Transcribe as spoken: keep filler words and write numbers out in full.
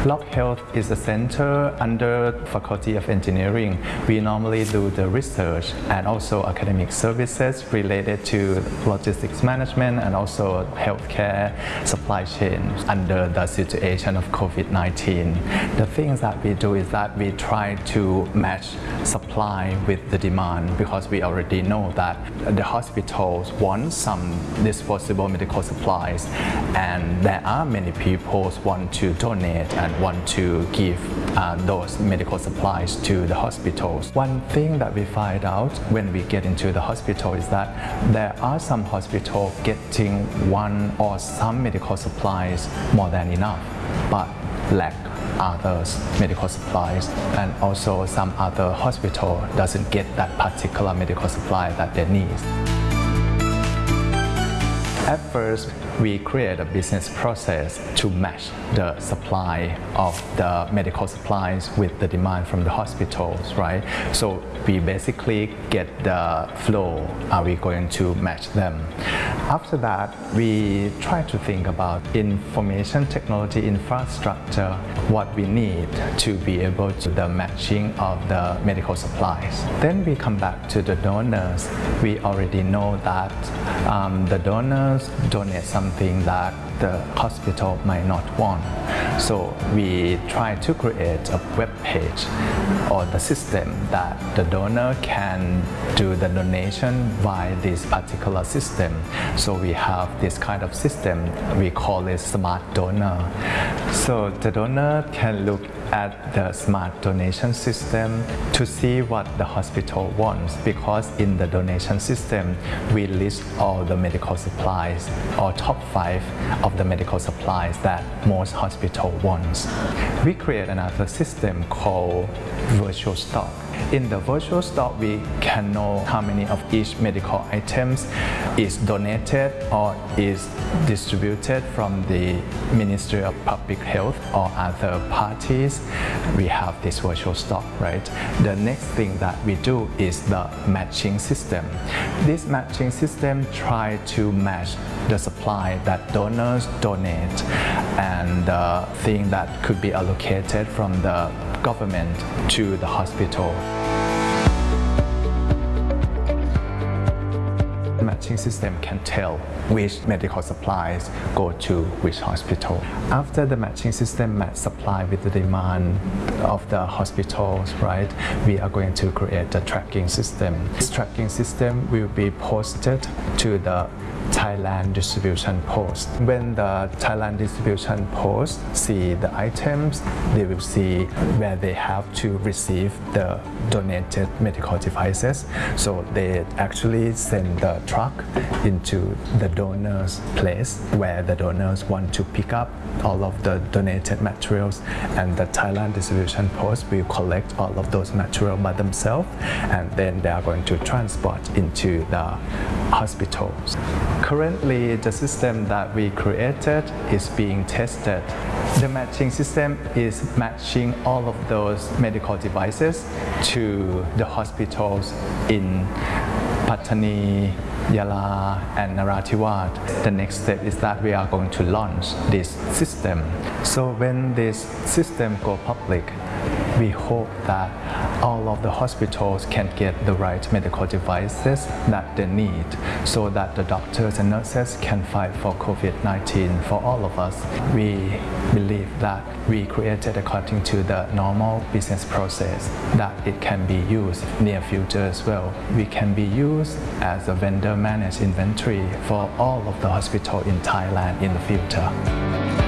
Lock Health is a center under Faculty of Engineering. We normally do the research and also academic services related to logistics management and also healthcare supply chain under the situation of COVID nineteen. The things that we do is that we try to match supply with the demand, because we already know that the hospitals want some disposable medical supplies, and there are many people who want to donate and want to give uh, those medical supplies to the hospitals. One thing that we find out when we get into the hospital is that there are some hospitals getting one or some medical supplies more than enough, but lack others medical supplies, and also some other hospital doesn't get that particular medical supply that they need. At first, we create a business process to match the supply of the medical supplies with the demand from the hospitals, right? So we basically get the flow, are we going to match them? After that, we try to think about information technology infrastructure, what we need to be able to do the matching of the medical supplies. Then we come back to the donors. We already know that um, the donors donate something that the hospital might not want. So we try to create a web page or the system that the donor can do the donation via this particular system. So we have this kind of system, we call it Smart Donor. So the donor can look at the smart donation system to see what the hospital wants, because in the donation system we list all the medical supplies or top five of the medical supplies that most hospital wants. We create another system called virtual stock. In the virtual stock, we can know how many of each medical items is donated or is distributed from the Ministry of Public Health or other parties. We have this virtual stock, right? The next thing that we do is the matching system. This matching system tries to match the supply that donors donate and the thing that could be allocated from the government to the hospital. The matching system can tell which medical supplies go to which hospital. After the matching system match supply with the demand of the hospitals, right, we are going to create a tracking system. This tracking system will be posted to the Thailand distribution post. When the Thailand distribution post see the items, they will see where they have to receive the donated medical devices. So they actually send the truck into the donor's place where the donors want to pick up all of the donated materials, and the Thailand distribution post will collect all of those materials by themselves, and then they are going to transport into the hospitals. Currently, the system that we created is being tested. The matching system is matching all of those medical devices to the hospitals in Pattani, Yala and Narathiwat. The next step is that we are going to launch this system. So when this system goes public, we hope that all of the hospitals can get the right medical devices that they need, so that the doctors and nurses can fight for COVID nineteen for all of us. We believe that we created according to the normal business process, that it can be used near future as well. We can be used as a vendor managed inventory for all of the hospitals in Thailand in the future.